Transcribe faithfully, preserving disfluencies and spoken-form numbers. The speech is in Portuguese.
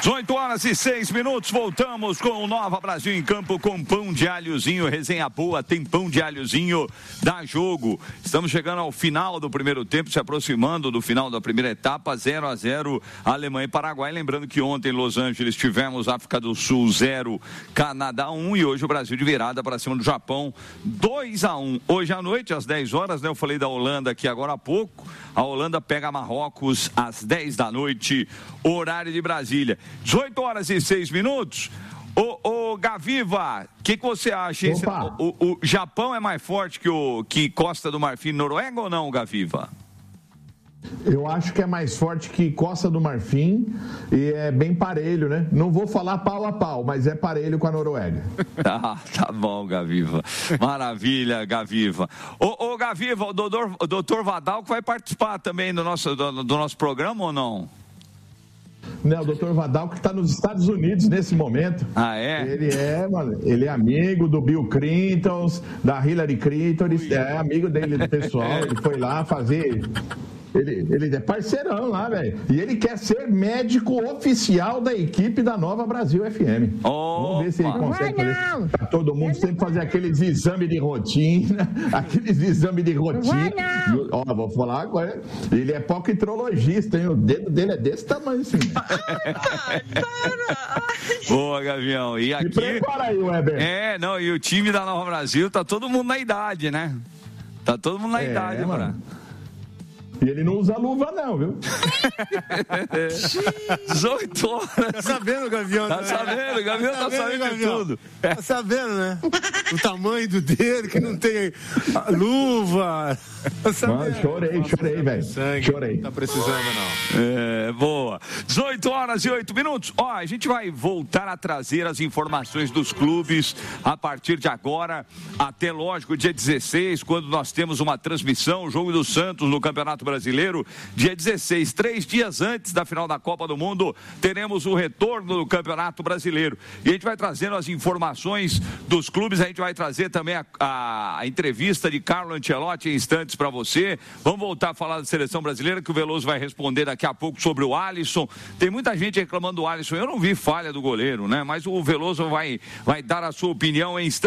dezoito horas e seis minutos, voltamos com o Nova Brasil em Campo com pão de alhozinho, resenha boa, tem pão de alhozinho, dá jogo. Estamos chegando ao final do primeiro tempo, se aproximando do final da primeira etapa, zero a zero, Alemanha e Paraguai. Lembrando que ontem em Los Angeles tivemos África do Sul zero, Canadá um e hoje o Brasil de virada para cima do Japão, dois a um. Hoje à noite, às dez horas, né, eu falei da Holanda aqui agora há pouco, a Holanda pega Marrocos às dez da noite, horário de Brasília. dezoito horas e seis minutos. Ô, ô Gaviva, o que, que você acha? Esse, o, o Japão é mais forte que, o, que Costa do Marfim e Noruega ou não, Gaviva? Eu acho que é mais forte que Costa do Marfim e é bem parelho, né? Não vou falar pau a pau, mas é parelho com a Noruega. Ah, tá bom, Gaviva. Maravilha, Gaviva. Ô, ô Gaviva, o doutor, o doutor Vadal que vai participar também do nosso, do, do nosso programa ou não? Não, o doutor Vadal que está nos Estados Unidos nesse momento. Ah, é? Ele é, mano, ele é amigo do Bill Clinton, da Hillary Clinton, ele é amigo dele, do pessoal, ele foi lá fazer... Ele, ele é parceirão lá, velho. E ele quer ser médico oficial da equipe da Nova Brasil F M. Oh, Vamos ver se ele consegue fazer. Pra todo mundo sempre fazer aqueles exames de rotina. Aqueles exames de rotina. Ó, vou falar agora. Ele é poquitrologista, hein? O dedo dele é desse tamanho, assim. Boa, Gavião. E aqui... Me prepara aí, Weber. É, não, e o time da Nova Brasil tá todo mundo na idade, né? Tá todo mundo na é, idade, mano. E ele não usa luva, não, viu? dezoito horas. Tá sabendo, Gavião? Tá sabendo, o Gavião tá, tá sabendo de tudo. Tá sabendo, né? O tamanho do dedo, que não tem luva. Tá sabendo. Mano, chorei, chorei, velho. Chorei. Não tá precisando, não. É, boa. dezoito horas e oito minutos. Ó, a gente vai voltar a trazer as informações dos clubes a partir de agora, até, lógico, dia dezesseis, quando nós temos uma transmissão, o jogo do Santos no Campeonato Brasileiro, dia dezesseis, três dias antes da final da Copa do Mundo, teremos o retorno do Campeonato Brasileiro. E a gente vai trazendo as informações dos clubes, a gente vai trazer também a, a, a entrevista de Carlo Ancelotti em instantes para você. Vamos voltar a falar da seleção brasileira, que o Veloso vai responder daqui a pouco sobre o Alisson. Tem muita gente reclamando do Alisson. Eu não vi falha do goleiro, né? Mas o Veloso vai, vai dar a sua opinião em instantes.